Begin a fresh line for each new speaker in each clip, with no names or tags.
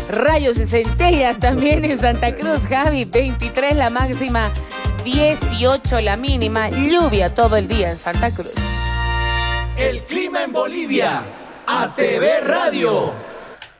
rayos y centellas también en Santa Cruz, Javi. 23 la máxima, 18 la mínima. Lluvia todo el día en Santa Cruz.
El clima en Bolivia. ATV Radio.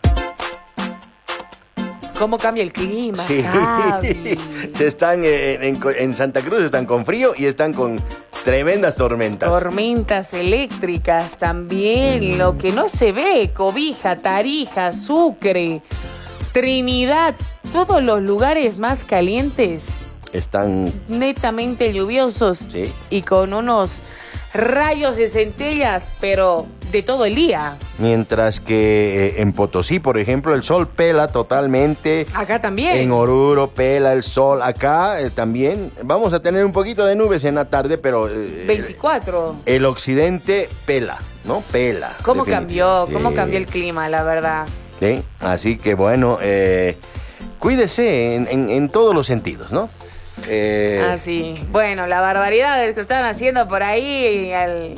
¿Cómo cambia el clima,
Sí.
Javi?
Están en Santa Cruz, están con frío y están con tremendas tormentas.
Tormentas eléctricas también, lo que no se ve, Cobija, Tarija, Sucre, Trinidad, todos los lugares más calientes,
Están,
netamente lluviosos,
sí.
y con unos rayos de centellas, pero de todo el día.
Mientras que en Potosí, por ejemplo, el sol pela totalmente.
Acá también.
En Oruro pela el sol. Acá también vamos a tener un poquito de nubes en la tarde, pero
24.
el occidente pela, ¿no? Pela.
¿Cómo cambió?
definitivamente.
¿Cómo
Sí.
cambió el clima, la verdad?
Sí, así que bueno, cuídese en todos los sentidos, ¿no?
Así. Bueno, la barbaridad que están haciendo por ahí.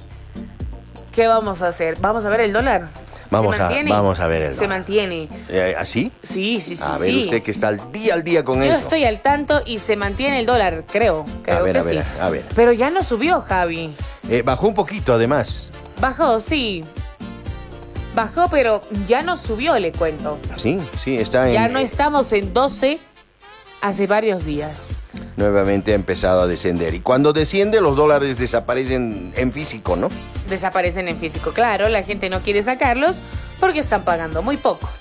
¿Qué vamos a hacer? ¿Vamos a ver el dólar?
Vamos
¿Se mantiene?
a ver el
Se
dólar.
mantiene.
¿Así?
Sí, sí, sí.
A ver,
sí.
usted que está al día con
Yo
eso.
estoy al tanto y se mantiene el dólar, creo
A ver,
que
a ver,
sí.
a ver.
Pero ya no subió, Javi.
Bajó un poquito, además.
Bajó, sí. Bajó, pero ya no subió, le cuento.
Sí, está en...
Ya no estamos en 12 hace varios días.
Nuevamente ha empezado a descender. Y cuando desciende, los dólares desaparecen en físico, ¿no?
Desaparecen en físico, claro. La gente no quiere sacarlos porque están pagando muy poco.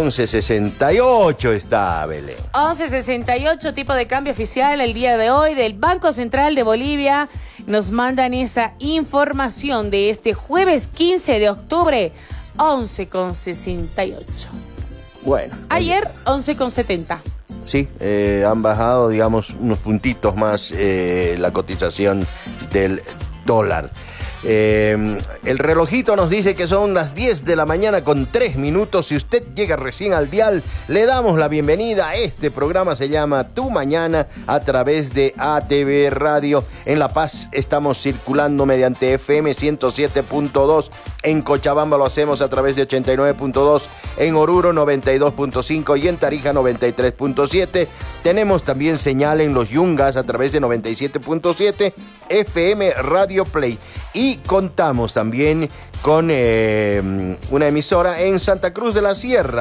11.68 está, Belén.
11.68, tipo de cambio oficial el día de hoy del Banco Central de Bolivia. Nos mandan esa información de este jueves 15 de octubre, 11.68.
Bueno.
Ayer, 11.70.
Sí, han bajado, digamos, unos puntitos más la cotización del dólar. El relojito nos dice que son las 10 de la mañana con 3 minutos. Si usted llega recién al dial, le damos la bienvenida. Este programa se llama Tu Mañana a través de ATV Radio. En La Paz estamos circulando mediante FM 107.2. En Cochabamba lo hacemos a través de 89.2. En Oruro 92.5 y en Tarija 93.7. Tenemos también señal en Los Yungas a través de 97.7 FM Radio Play. Y contamos también con una emisora en Santa Cruz de la Sierra,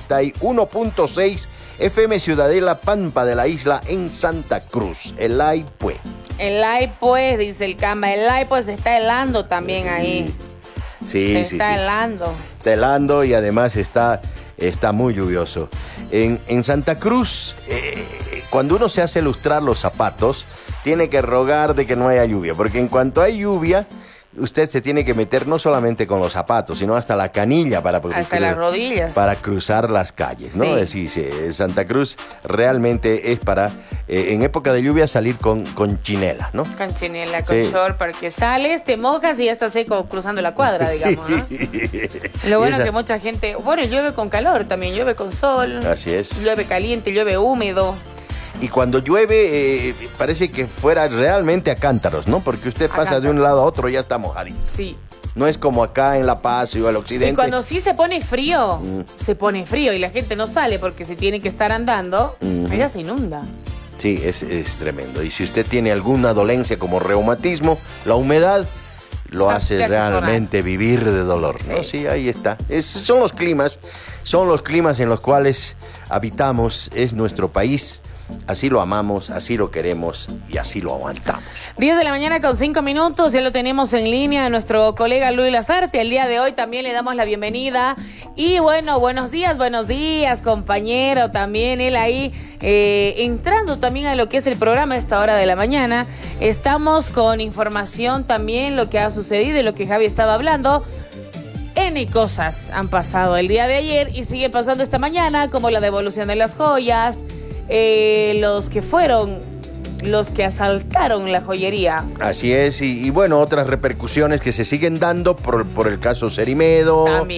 91.6 FM Ciudadela Pampa de la Isla en Santa Cruz. El AI pues.
El AI pues, dice el Camba, el AI pues está helando también ahí.
Sí,
Está helando.
Está helando y además está muy lluvioso. En Santa Cruz, cuando uno se hace lustrar los zapatos, tiene que rogar de que no haya lluvia, porque en cuanto hay lluvia, usted se tiene que meter no solamente con los zapatos, sino hasta la canilla
hasta las rodillas.
para cruzar las calles, ¿no?
Sí.
Santa Cruz realmente es para, en época de lluvia, salir con chinela, ¿no?
Con chinela, con
Sí.
short, porque sales, te mojas y ya estás seco cruzando la cuadra, digamos, ¿no? Lo bueno es que mucha gente, bueno, llueve con calor también, llueve con sol.
Así es.
Llueve caliente, llueve húmedo.
Y cuando llueve, parece que fuera realmente a cántaros, ¿no? Porque usted pasa de un lado a otro y ya está mojadito.
Sí.
No es como acá en La Paz o al occidente.
Y cuando sí se pone frío y la gente no sale porque se tiene que estar andando, ella se inunda.
Sí, es tremendo. Y si usted tiene alguna dolencia como reumatismo, la humedad lo hace
te hace
realmente vivir de dolor, ¿no?
Sí.
Sí, ahí está. Son los climas en los cuales habitamos, es nuestro país. Así lo amamos, así lo queremos y así lo aguantamos.
10 de la mañana con 5 minutos, ya lo tenemos en línea a nuestro colega Luis Lazarte. El día de hoy también le damos la bienvenida. Y bueno, buenos días, compañero. También él ahí entrando también a lo que es el programa a esta hora de la mañana. Estamos con información también, lo que ha sucedido y lo que Javi estaba hablando. N cosas han pasado el día de ayer y sigue pasando esta mañana, como la devolución de las joyas. Los que asaltaron la joyería.
Así es, y bueno, otras repercusiones que se siguen dando por el caso Cerimedo.
También.